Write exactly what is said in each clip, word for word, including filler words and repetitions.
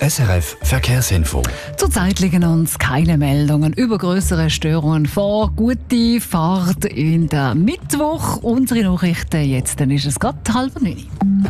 S R F Verkehrsinfo. Zurzeit liegen uns keine Meldungen über größere Störungen vor. Gute Fahrt in der Mittwoch. Unsere Nachrichten jetzt, dann ist es gerade halb neun.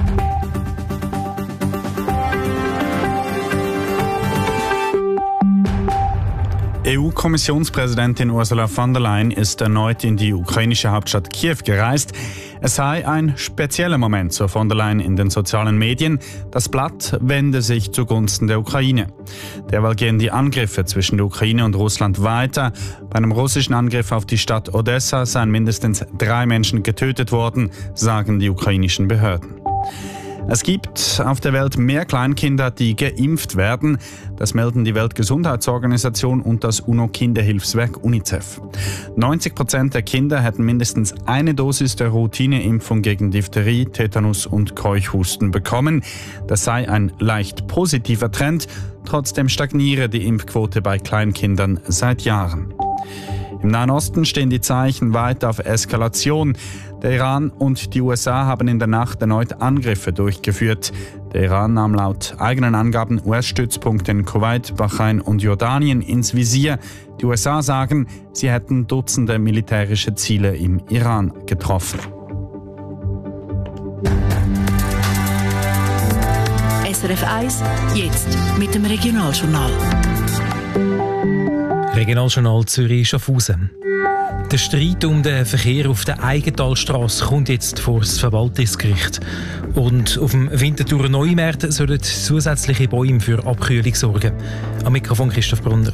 E U-Kommissionspräsidentin Ursula von der Leyen ist erneut in die ukrainische Hauptstadt Kiew gereist. Es sei ein spezieller Moment, so von der Leyen in den sozialen Medien. Das Blatt wende sich zugunsten der Ukraine. Derweil gehen die Angriffe zwischen der Ukraine und Russland weiter. Bei einem russischen Angriff auf die Stadt Odessa seien mindestens drei Menschen getötet worden, sagen die ukrainischen Behörden. Es gibt auf der Welt mehr Kleinkinder, die geimpft werden. Das melden die Weltgesundheitsorganisation und das UNO-Kinderhilfswerk UNICEF. neunzig Prozent der Kinder hätten mindestens eine Dosis der Routineimpfung gegen Diphtherie, Tetanus und Keuchhusten bekommen. Das sei ein leicht positiver Trend. Trotzdem stagniere die Impfquote bei Kleinkindern seit Jahren. Im Nahen Osten stehen die Zeichen weiter auf Eskalation. Der Iran und die U S A haben in der Nacht erneut Angriffe durchgeführt. Der Iran nahm laut eigenen Angaben U S-Stützpunkte in Kuwait, Bahrain und Jordanien ins Visier. Die U S A sagen, sie hätten Dutzende militärische Ziele im Iran getroffen. S R F eins, jetzt mit dem Regionaljournal. Regionaljournal Zürich-Schaffhausen. Der Streit um den Verkehr auf der Eigentalstrasse kommt jetzt vor das Verwaltungsgericht. Und auf dem Winterthurer Neumarkt sollen zusätzliche Bäume für Abkühlung sorgen. Am Mikrofon Christoph Brunner.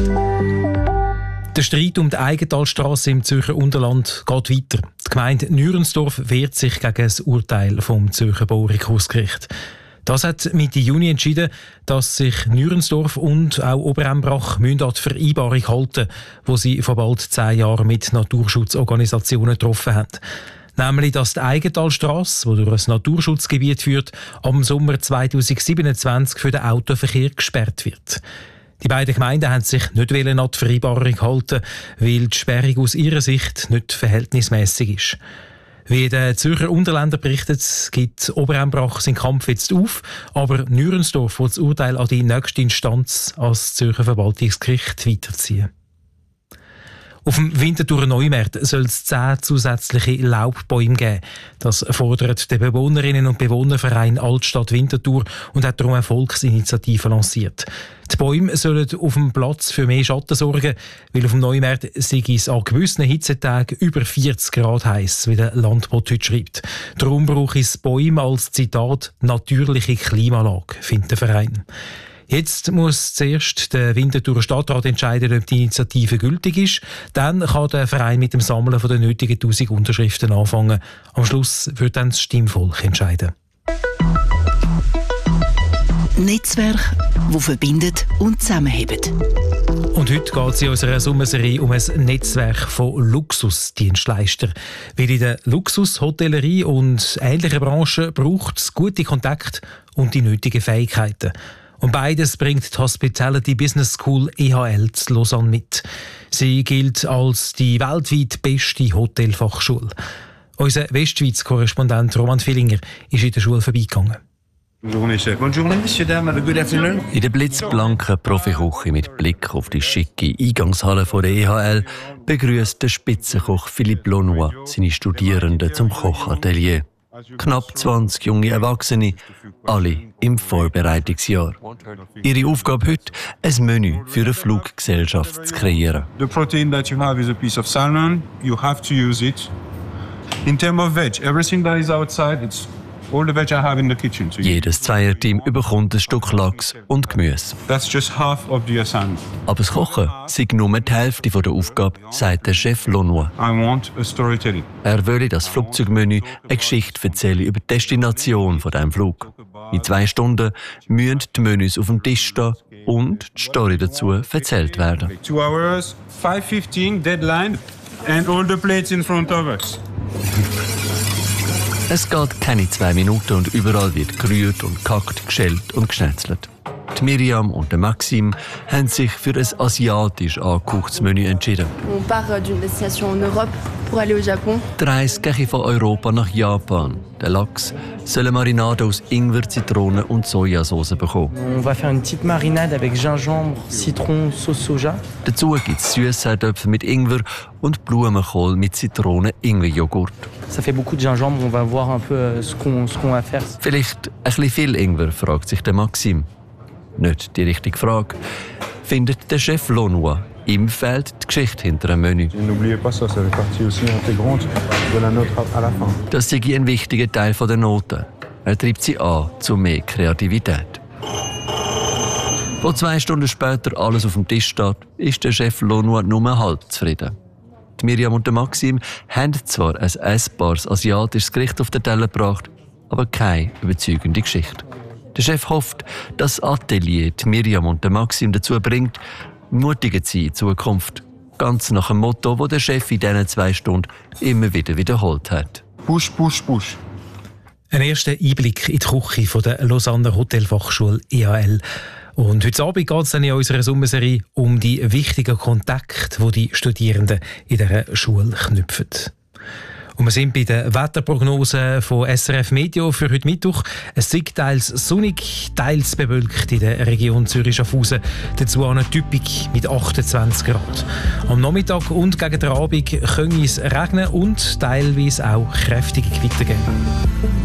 Der Streit um die Eigentalstrasse im Zürcher Unterland geht weiter. Die Gemeinde Nürensdorf wehrt sich gegen das Urteil vom Zürcher Baurechtsgericht. Das hat Mitte Juni entschieden, dass sich Nürensdorf und auch Oberembrach an die Vereinbarung halten, die sie vor bald zehn Jahren mit Naturschutzorganisationen getroffen haben. Nämlich, dass die Eigentalstrasse, die durch ein Naturschutzgebiet führt, am Sommer zweitausendsiebenundzwanzig für den Autoverkehr gesperrt wird. Die beiden Gemeinden haben sich nicht an die Vereinbarung halten, weil die Sperrung aus ihrer Sicht nicht verhältnismäßig ist. Wie der Zürcher Unterländer berichtet, gibt Oberembrach seinen Kampf jetzt auf, aber Nürensdorf will das Urteil an die nächste Instanz, als Zürcher Verwaltungsgericht, weiterziehen. Auf dem Winterthurer Neumarkt soll es zehn zusätzliche Laubbäume geben. Das fordert der Bewohnerinnen- und Bewohnerverein Altstadt Winterthur und hat darum eine Volksinitiative lanciert. Die Bäume sollen auf dem Platz für mehr Schatten sorgen, weil auf dem Neumarkt sei es an gewissen Hitzetagen über vierzig Grad heiß, wie der Landbot heute schreibt. Darum brauche es Bäume als, Zitat, natürliche Klimalage, findet der Verein. Jetzt muss zuerst der Winterthurer Stadtrat entscheiden, ob die Initiative gültig ist. Dann kann der Verein mit dem Sammeln der nötigen tausend Unterschriften anfangen. Am Schluss wird dann das Stimmvolk entscheiden. Netzwerk, das verbindet und zusammenhält. Und heute geht es in unserer Sommerserie um ein Netzwerk von Luxusdienstleistern. Weil in der Luxus-, Hotellerie und ähnlichen Branchen braucht es gute Kontakte und die nötigen Fähigkeiten. Und beides bringt die Hospitality Business School E H L zu Lausanne mit. Sie gilt als die weltweit beste Hotelfachschule. Unser Westschweiz-Korrespondent Roman Villinger ist in der Schule vorbeigegangen. In der blitzblanken Profiküche mit Blick auf die schicke Eingangshalle der E H L begrüßt der Spitzenkoch Philippe Launois seine Studierenden zum Kochatelier. Knapp zwanzig junge Erwachsene, alle im Vorbereitungsjahr. Ihre Aufgabe heute, ein Menü für eine Fluggesellschaft zu kreieren. The protein that you have is a piece of salmon. You have to use it. In terms of veg, everything that is outside, it's all the veg I have in the kitchen. So Jedes Zweierteam bekommt ein Stück Lachs und Gemüse. That's just half of the assignment. Aber das Kochen sei nur die Hälfte der Aufgabe, sagt der Chef Launois. I want a storytelling. Er will das Flugzeugmenü eine Geschichte erzählen über die Destination von diesem Flug. In zwei Stunden müssen die Menüs auf dem Tisch stehen und die Story dazu erzählt werden. Two hours, five fifteen, deadline, and all the plates in front of us. Es geht keine zwei Minuten und überall wird gerührt und gehackt, geschält und geschnetzelt. Die Miriam und der Maxim haben sich für ein asiatisch angehauchtes Menü entschieden. On part d'une destination en Europe pour aller au Japon. Die Reise geht von Europa nach Japan. Der Lachs soll eine Marinade aus Ingwer, Zitrone und Sojasauce bekommen. On va faire une petite marinade avec gingembre, citron, sauce soja. Dazu gibt es Süßseitöpfe mit Ingwer und Blumenkohl mit Zitrone-Ingwer-Joghurt. Ça fait beaucoup de gingembre, on va voir un peu ce qu'on, ce qu'on va faire. Vielleicht ein bisschen viel Ingwer, fragt sich der Maxim. Nicht die richtige Frage. Findet der Chef Launois. Ihm fehlt die Geschichte hinter dem Menü. N'oubliez pas ça, ça fait partie aussi intégrante de la note à la fin. Das sei ein wichtiger Teil der Noten. Er treibt sie an zu mehr Kreativität. Wo zwei Stunden später alles auf dem Tisch steht, ist der Chef Launois nur halb zufrieden. Die Miriam und der Maxim haben zwar ein essbares asiatisches Gericht auf den Teller gebracht, aber keine überzeugende Geschichte. Der Chef hofft, dass das Atelier die Miriam und der Maxim dazu bringt, mutiger zu sein in Zukunft. Ganz nach dem Motto, das der Chef in diesen zwei Stunden immer wieder wiederholt hat. Push, push, push. Ein erster Einblick in die Küche der Lausanner Hotelfachschule E H L. Und heute Abend geht es dann in unserer Sommerserie um die wichtigen Kontakte, die die Studierenden in dieser Schule knüpfen. Und wir sind bei der Wetterprognose von S R F Meteo für heute Mittwoch. Es ist teils sonnig, teils bewölkt in der Region Zürich-Schaffhausen. Dazu eine Typik mit achtundzwanzig Grad. Am Nachmittag und gegen den Abend können es regnen und teilweise auch kräftige Gewitter geben.